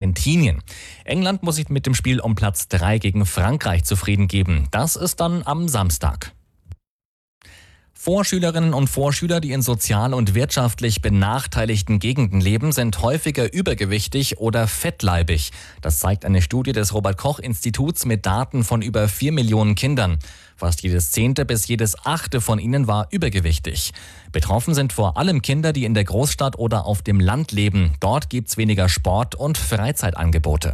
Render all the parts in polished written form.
Argentinien. England muss sich mit dem Spiel um Platz 3 gegen Frankreich zufrieden geben. Das ist dann am Samstag. Vorschülerinnen und Vorschüler, die in sozial und wirtschaftlich benachteiligten Gegenden leben, sind häufiger übergewichtig oder fettleibig. Das zeigt eine Studie des Robert-Koch-Instituts mit Daten von über 4 Millionen Kindern. Fast jedes 10. bis jedes 8. von ihnen war übergewichtig. Betroffen sind vor allem Kinder, die in der Großstadt oder auf dem Land leben. Dort gibt's weniger Sport- und Freizeitangebote.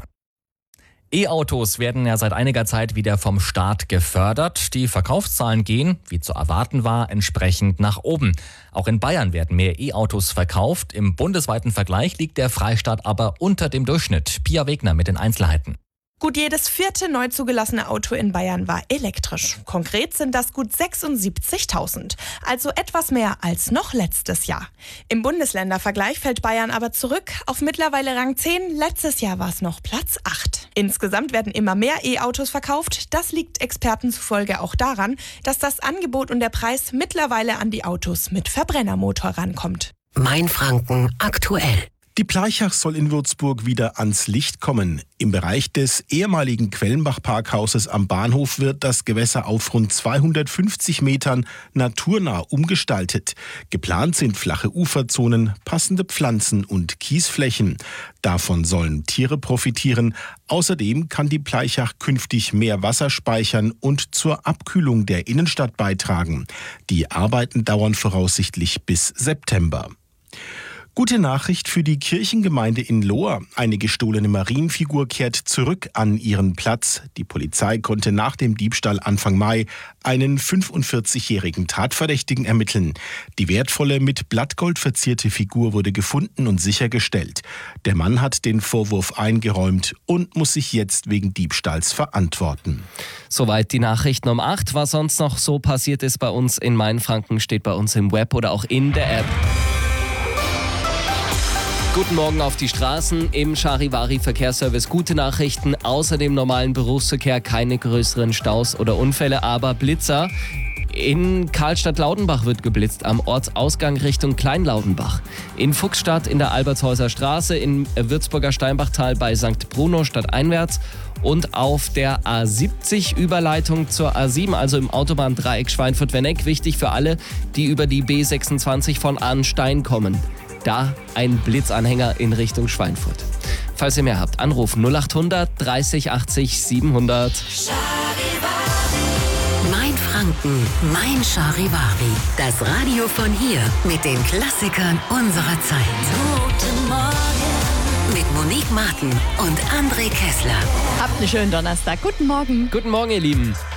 E-Autos werden ja seit einiger Zeit wieder vom Staat gefördert. Die Verkaufszahlen gehen, wie zu erwarten war, entsprechend nach oben. Auch in Bayern werden mehr E-Autos verkauft. Im bundesweiten Vergleich liegt der Freistaat aber unter dem Durchschnitt. Pia Wegner mit den Einzelheiten. Gut jedes 4. neu zugelassene Auto in Bayern war elektrisch. Konkret sind das gut 76.000, also etwas mehr als noch letztes Jahr. Im Bundesländervergleich fällt Bayern aber zurück auf mittlerweile Rang 10. Letztes Jahr war es noch Platz 8. Insgesamt werden immer mehr E-Autos verkauft. Das liegt Experten zufolge auch daran, dass das Angebot und der Preis mittlerweile an die Autos mit Verbrennermotor rankommt. Mainfranken aktuell. Die Pleichach soll in Würzburg wieder ans Licht kommen. Im Bereich des ehemaligen Quellenbach-Parkhauses am Bahnhof wird das Gewässer auf rund 250 Metern naturnah umgestaltet. Geplant sind flache Uferzonen, passende Pflanzen und Kiesflächen. Davon sollen Tiere profitieren. Außerdem kann die Pleichach künftig mehr Wasser speichern und zur Abkühlung der Innenstadt beitragen. Die Arbeiten dauern voraussichtlich bis September. Gute Nachricht für die Kirchengemeinde in Lohr. Eine gestohlene Marienfigur kehrt zurück an ihren Platz. Die Polizei konnte nach dem Diebstahl Anfang Mai einen 45-jährigen Tatverdächtigen ermitteln. Die wertvolle, mit Blattgold verzierte Figur wurde gefunden und sichergestellt. Der Mann hat den Vorwurf eingeräumt und muss sich jetzt wegen Diebstahls verantworten. Soweit die Nachrichten um 8. Was sonst noch so passiert ist bei uns in Mainfranken, steht bei uns im Web oder auch in der App. Guten Morgen auf die Straßen. Im Charivari-Verkehrsservice gute Nachrichten. Außer dem normalen Berufsverkehr keine größeren Staus oder Unfälle, aber Blitzer. In Karlstadt-Laudenbach wird geblitzt, am Ortsausgang Richtung Kleinlaudenbach. In Fuchsstadt in der Albertshäuser Straße, im Würzburger Steinbachtal bei St. Bruno stadteinwärts und auf der A70 Überleitung zur A7, also im Autobahndreieck Schweinfurt-Wenneck. Wichtig für alle, die über die B26 von Arnstein kommen. Da ein Blitzanhänger in Richtung Schweinfurt. Falls ihr mehr habt, anrufen 0800 30 80 700. Mainfranken, mein Charivari. Das Radio von hier mit den Klassikern unserer Zeit. Guten Morgen. Mit Monique Martin und André Kessler. Habt einen schönen Donnerstag. Guten Morgen. Guten Morgen, ihr Lieben.